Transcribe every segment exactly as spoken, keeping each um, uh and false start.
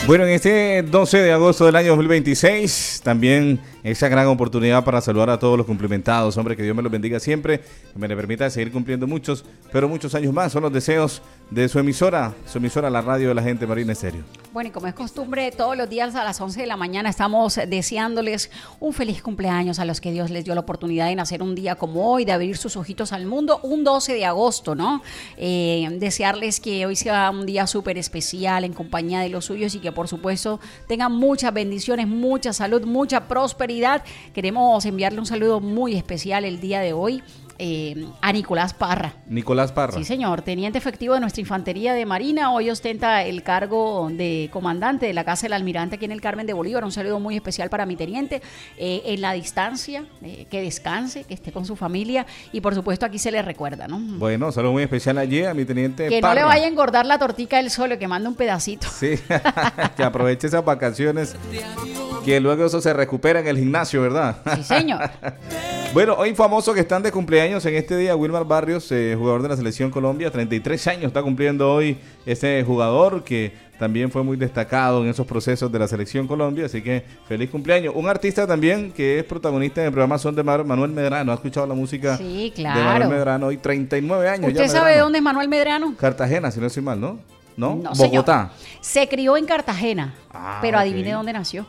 Bueno, en este doce de agosto del año dos mil veintiséis, también esa gran oportunidad para saludar a todos los cumplimentados. Hombre, que Dios me los bendiga siempre, que me le permita seguir cumpliendo muchos, pero muchos años más. Son los deseos de su emisora, su emisora, la radio de la gente, Marina Estéreo. Bueno, y como es costumbre, todos los días a las once de la mañana estamos deseándoles un feliz cumpleaños a los que Dios les dio la oportunidad de nacer un día como hoy, de abrir sus ojitos al mundo, un doce de agosto, ¿no? Eh, desearles que hoy sea un día súper especial en compañía de los suyos y que por supuesto tengan muchas bendiciones, mucha salud, mucha prosperidad. Queremos enviarle un saludo muy especial el día de hoy Eh, a Nicolás Parra. Nicolás Parra. Sí, señor, teniente efectivo de nuestra infantería de Marina, hoy ostenta el cargo de comandante de la Casa del Almirante aquí en el Carmen de Bolívar. Un saludo muy especial para mi teniente, eh, en la distancia, eh, que descanse, que esté con su familia y por supuesto aquí se le recuerda, ¿no? Bueno, saludo muy especial allí a mi teniente Que Parra. no le vaya a engordar la tortica él solo, que mande un pedacito. Sí, que aproveche esas vacaciones, que luego eso se recupera en el gimnasio, ¿verdad? Sí, señor. Bueno, hoy famosos que están de cumpleaños en este día, Wilmar Barrios, eh, jugador de la Selección Colombia, treinta y tres años está cumpliendo hoy este jugador que también fue muy destacado en esos procesos de la Selección Colombia, así que feliz cumpleaños. Un artista también que es protagonista en el programa Son de Mar, Manuel Medrano. ¿Ha escuchado la música Sí, claro. de Manuel Medrano? Hoy treinta y nueve años. ¿Usted ya sabe Medrano. de dónde es Manuel Medrano? Cartagena, si no estoy mal, ¿no? ¿No? No, Bogotá. señor. Se crió en Cartagena, Ah, pero ok. adivine dónde nació.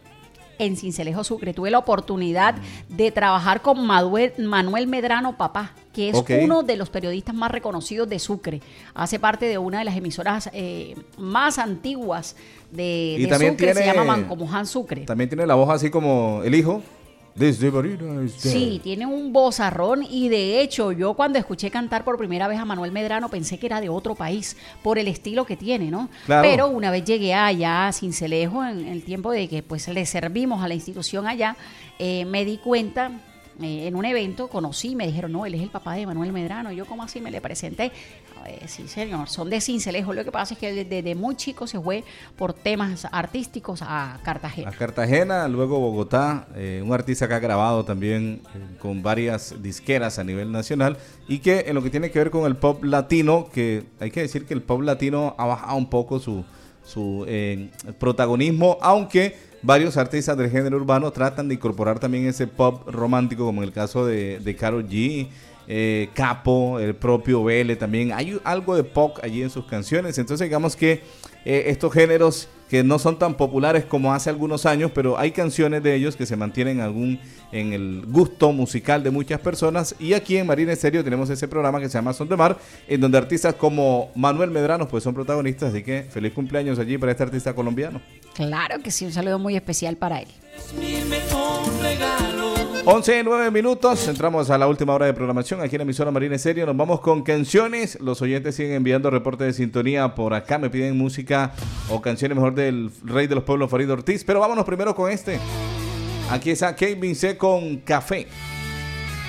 En Cincelejo, Sucre. Tuve la oportunidad de trabajar con Manuel, Manuel Medrano Papá, que es Ok. uno de los periodistas más reconocidos de Sucre. Hace parte de una de las emisoras eh, más antiguas de, Y de también Sucre, se tiene- llama Mancomuján Sucre. También tiene la voz así como el hijo. Desde Marina Estéreo. Sí, tiene un vozarrón y de hecho yo cuando escuché cantar por primera vez a Manuel Medrano pensé que era de otro país por el estilo que tiene, ¿no? Claro. Pero una vez llegué allá a Cincelejo en el tiempo de que pues le servimos a la institución allá, eh, me di cuenta eh, en un evento, conocí, me dijeron, no, él es el papá de Manuel Medrano. Yo como así me le presenté. Eh, sí, señor, son de Cincelejo. Lo que pasa es que desde, desde muy chico se fue por temas artísticos a Cartagena. A Cartagena, luego Bogotá, eh, un artista que ha grabado también eh, con varias disqueras a nivel nacional y que en lo que tiene que ver con el pop latino, que hay que decir que el pop latino ha bajado un poco su, su eh, protagonismo, aunque varios artistas del género urbano tratan de incorporar también ese pop romántico, como en el caso de, de Karol G, eh, Capo, el propio Vele también. Hay algo de pop allí en sus canciones, entonces digamos que eh, estos géneros que no son tan populares como hace algunos años, pero hay canciones de ellos que se mantienen algún en el gusto musical de muchas personas. Y aquí en Marina Estéreo tenemos ese programa que se llama Son de Mar, en donde artistas como Manuel Medrano pues son protagonistas, así que feliz cumpleaños allí para este artista colombiano. Claro que sí, un saludo muy especial para él. once y nueve minutos, entramos a la última hora de programación aquí en la emisora Marina Estéreo. Nos vamos con canciones. Los oyentes siguen enviando reportes de sintonía por acá. Me piden música o canciones mejor del Rey de los Pueblos, Farid Ortiz. Pero vámonos primero con este. Aquí está Kevin C con Café.